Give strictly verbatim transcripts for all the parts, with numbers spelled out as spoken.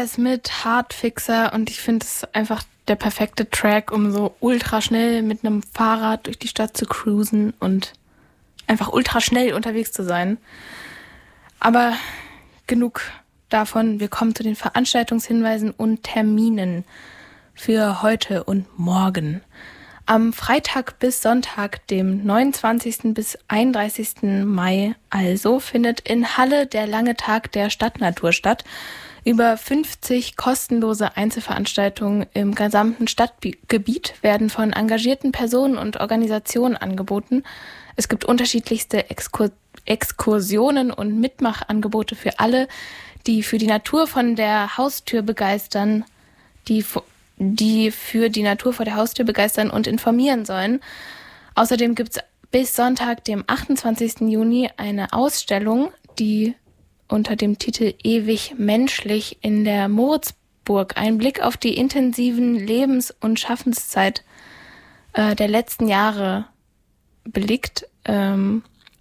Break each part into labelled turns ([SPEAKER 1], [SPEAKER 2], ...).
[SPEAKER 1] Alias mit Hardfixer und ich finde es einfach der perfekte Track, um so ultra schnell mit einem Fahrrad durch die Stadt zu cruisen und einfach ultra schnell unterwegs zu sein. Aber genug davon, wir kommen zu den Veranstaltungshinweisen und Terminen für heute und morgen. Am Freitag bis Sonntag, dem neunundzwanzigsten bis einunddreißigsten Mai, also findet in Halle der lange Tag der Stadtnatur statt. Über fünfzig kostenlose Einzelveranstaltungen im gesamten Stadtgebiet werden von engagierten Personen und Organisationen angeboten. Es gibt unterschiedlichste Exkur- Exkursionen und Mitmachangebote für alle, die für die Natur von der Haustür begeistern, die die für die Natur vor der Haustür begeistern und informieren sollen. Außerdem gibt es bis Sonntag, dem achtundzwanzigsten Juni, eine Ausstellung, die unter dem Titel Ewig menschlich in der Moritzburg einen Blick auf die intensiven Lebens- und Schaffenszeit äh, der letzten Jahre blickt. Ähm,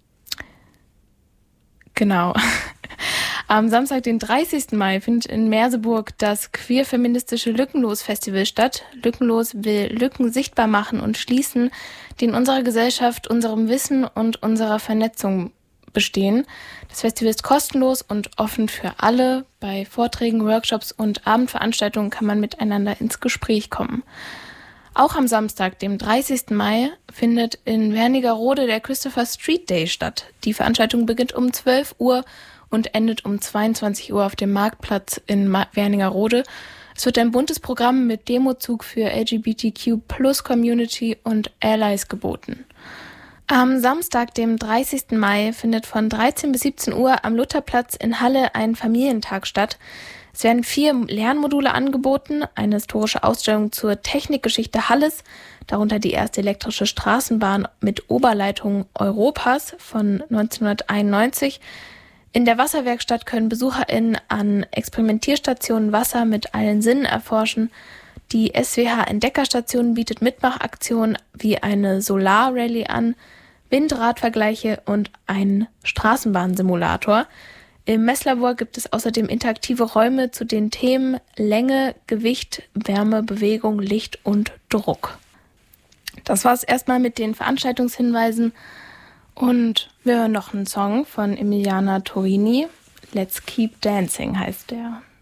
[SPEAKER 1] genau. Am Samstag, den dreißigsten Mai, findet in Merseburg das queer-feministische Lückenlos-Festival statt. Lückenlos will Lücken sichtbar machen und schließen, die in unserer Gesellschaft, unserem Wissen und unserer Vernetzung bestehen. Das Festival ist kostenlos und offen für alle. Bei Vorträgen, Workshops und Abendveranstaltungen kann man miteinander ins Gespräch kommen. Auch am Samstag, dem dreißigsten Mai, findet in Wernigerode der Christopher Street Day statt. Die Veranstaltung beginnt um zwölf Uhr und endet um zweiundzwanzig Uhr auf dem Marktplatz in Wernigerode. Es wird ein buntes Programm mit Demozug für L G B T Q Plus Community und Allies geboten. Am Samstag, dem dreißigsten Mai, findet von dreizehn bis siebzehn Uhr am Lutherplatz in Halle ein Familientag statt. Es werden vier Lernmodule angeboten, eine historische Ausstellung zur Technikgeschichte Halles, darunter die erste elektrische Straßenbahn mit Oberleitung Europas von neunzehnhunderteinundneunzig. In der Wasserwerkstatt können BesucherInnen an Experimentierstationen Wasser mit allen Sinnen erforschen. Die S W H Entdeckerstation bietet Mitmachaktionen wie eine Solar-Rallye an, Windradvergleiche und einen Straßenbahnsimulator. Im Messlabor gibt es außerdem interaktive Räume zu den Themen Länge, Gewicht, Wärme, Bewegung, Licht und Druck. Das war's erstmal mit den Veranstaltungshinweisen. Und wir hören noch einen Song von Emiliana Torini. Let's Keep Dancing heißt der.